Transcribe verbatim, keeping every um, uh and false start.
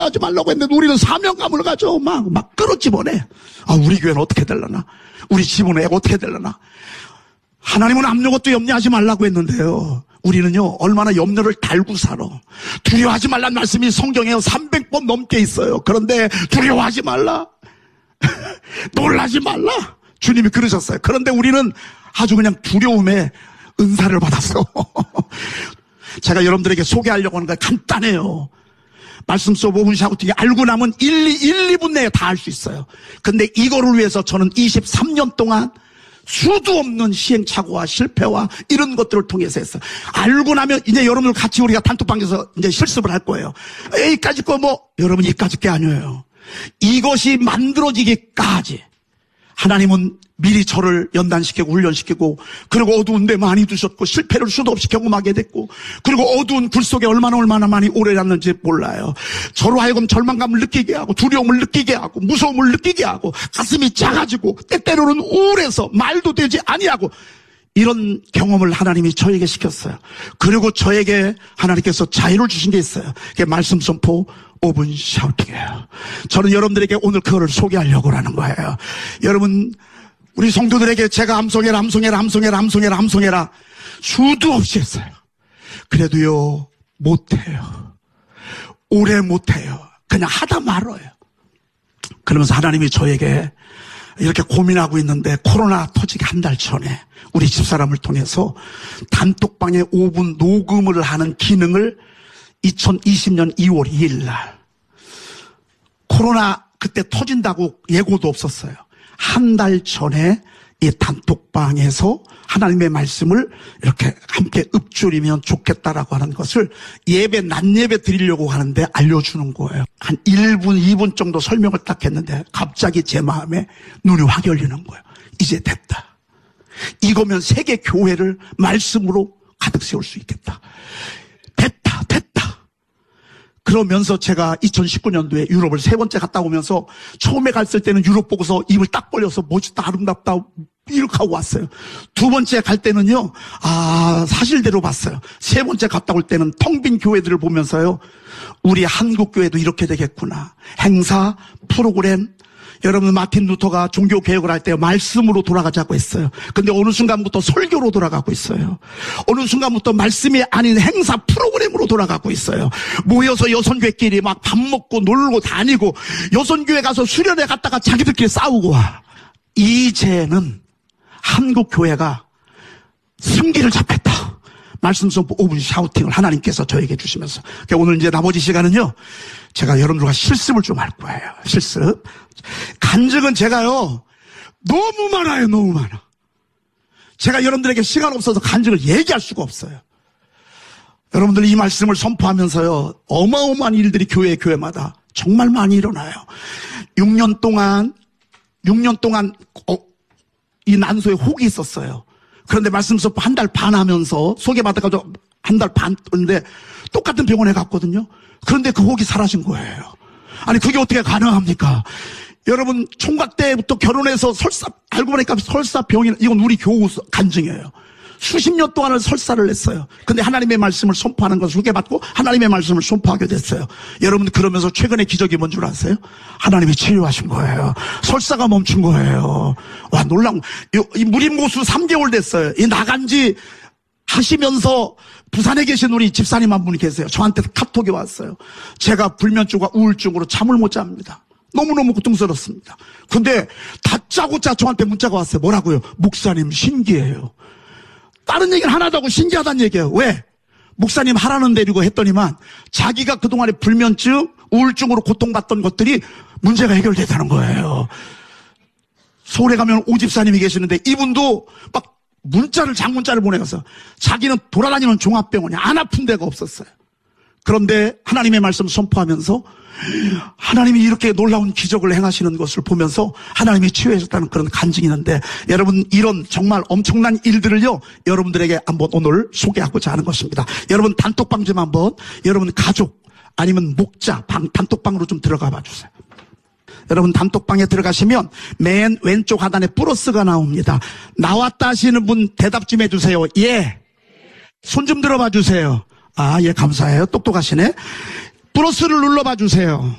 하지 말라고 했는데 우리는 사명감을 가져 막, 막 끌어집어내. 아, 우리 교회는 어떻게 되려나? 우리 집은 애가 어떻게 되려나? 하나님은 아무것도 염려하지 말라고 했는데요. 우리는요, 얼마나 염려를 달고 살아. 두려워하지 말라는 말씀이 성경에 삼백 번 넘게 있어요. 그런데 두려워하지 말라. 놀라지 말라. 주님이 그러셨어요. 그런데 우리는 아주 그냥 두려움에 은사를 받았어. 제가 여러분들에게 소개하려고 하는 거 간단해요. 말씀 속 오 분 샤우팅이 알고 나면 일, 이, 일, 이 분 내에 다 할 수 있어요. 근데 이거를 위해서 저는 이십삼 년 동안 수도 없는 시행착오와 실패와 이런 것들을 통해서 했어요. 알고 나면 이제 여러분들 같이 우리가 단톡방에서 이제 실습을 할 거예요. 여기까지 거 뭐, 여러분 이까짓 게 아니에요. 이것이 만들어지기까지 하나님은 미리 저를 연단시키고 훈련시키고, 그리고 어두운 데 많이 두셨고 실패를 수도 없이 경험하게 됐고, 그리고 어두운 굴 속에 얼마나 얼마나 많이 오래 갔는지 몰라요. 저로 하여금 절망감을 느끼게 하고 두려움을 느끼게 하고 무서움을 느끼게 하고 가슴이 작아지고 때때로는 우울해서 말도 되지 아니하고, 이런 경험을 하나님이 저에게 시켰어요. 그리고 저에게 하나님께서 자유를 주신 게 있어요. 그게 말씀 선포 오 분 샤우팅이에요. 저는 여러분들에게 오늘 그거를 소개하려고 하는 거예요. 여러분, 우리 성도들에게 제가 암송해라 암송해라 암송해라 암송해라 암송해라 수도 없이 했어요. 그래도요, 못해요. 오래 못해요. 그냥 하다 말아요. 그러면서 하나님이 저에게 이렇게 고민하고 있는데, 코로나 터지기 한 달 전에 우리 집사람을 통해서 단톡방에 오 분 녹음을 하는 기능을 이천이십 년 이월 이일 날, 코로나 그때 터진다고 예고도 없었어요. 한 달 전에 이 단톡방에서 하나님의 말씀을 이렇게 함께 읊조리면 좋겠다라고 하는 것을 예배, 낮 예배 드리려고 하는데 알려주는 거예요. 한 일 분, 이 분 정도 설명을 딱 했는데 갑자기 제 마음에 눈이 확 열리는 거예요. 이제 됐다. 이거면 세계 교회를 말씀으로 가득 세울 수 있겠다. 됐다, 됐다. 그러면서 제가 이천십구 년도에 유럽을 세 번째 갔다 오면서, 처음에 갔을 때는 유럽 보고서 입을 딱 벌려서 멋있다, 아름답다 이렇게 하고 왔어요. 두 번째 갈 때는요, 아, 사실대로 봤어요. 세 번째 갔다 올 때는 텅 빈 교회들을 보면서요, 우리 한국 교회도 이렇게 되겠구나. 행사, 프로그램, 여러분, 마틴 루터가 종교 개혁을 할 때 말씀으로 돌아가자고 했어요. 근데 어느 순간부터 설교로 돌아가고 있어요. 어느 순간부터 말씀이 아닌 행사 프로그램으로 돌아가고 있어요. 모여서 여선교회끼리 막 밥 먹고 놀고 다니고, 여선교회 가서 수련회 갔다가 자기들끼리 싸우고 와. 이제는 한국 교회가 승기를 잡겠다. 말씀 선포 오 분 샤우팅을 하나님께서 저에게 주시면서, 오늘 이제 나머지 시간은요, 제가 여러분들과 실습을 좀 할 거예요. 실습. 간증은 제가요, 너무 많아요. 너무 많아. 제가 여러분들에게 시간 없어서 간증을 얘기할 수가 없어요. 여러분들 이 말씀을 선포하면서요, 어마어마한 일들이 교회 교회마다 정말 많이 일어나요. 육 년 동안 육 년 동안 어, 이 난소에 혹이 있었어요. 그런데 말씀 선포 한 달 반 하면서 소개받아가지고 한 달 반 했는데 똑같은 병원에 갔거든요. 그런데 그 혹이 사라진 거예요. 아니, 그게 어떻게 가능합니까? 여러분, 총각 때부터 결혼해서 설사, 알고 보니까 설사 병인, 이건 우리 교우 간증이에요. 수십 년 동안을 설사를 했어요. 근데 하나님의 말씀을 선포하는 것을 소개받고 하나님의 말씀을 선포하게 됐어요. 여러분, 그러면서 최근에 기적이 뭔 줄 아세요? 하나님이 치유하신 거예요. 설사가 멈춘 거예요. 와, 놀라운, 이 무림고수 삼 개월 됐어요. 이 나간 지 하시면서 부산에 계신 우리 집사님 한 분이 계세요. 저한테 카톡이 왔어요. 제가 불면증과 우울증으로 잠을 못 잡니다. 너무너무 고통스럽습니다. 근데 다짜고짜 저한테 문자가 왔어요. 뭐라고요? 목사님 신기해요. 다른 얘기는 하나도 하고 신기하다는 얘기예요. 왜? 목사님 하라는 대로 했더니만 자기가 그동안에 불면증, 우울증으로 고통받던 것들이 문제가 해결되다는 거예요. 서울에 가면 오 집사님이 계시는데 이분도 막 문자를, 장문자를 보내서 자기는 돌아다니는 종합병원이 안 아픈 데가 없었어요. 그런데 하나님의 말씀 선포하면서 하나님이 이렇게 놀라운 기적을 행하시는 것을 보면서 하나님이 치유하셨다는 그런 간증이 있는데, 여러분, 이런 정말 엄청난 일들을요, 여러분들에게 한번 오늘 소개하고자 하는 것입니다. 여러분, 단톡방 좀 한번, 여러분 가족 아니면 목자 방, 단톡방으로 좀 들어가 봐 주세요. 여러분, 단톡방에 들어가시면 맨 왼쪽 하단에 플러스가 나옵니다. 나왔다 하시는 분 대답 좀 해주세요. 예. 손 좀 들어봐 주세요. 아, 예, 감사해요. 똑똑하시네. 플러스를 눌러봐 주세요.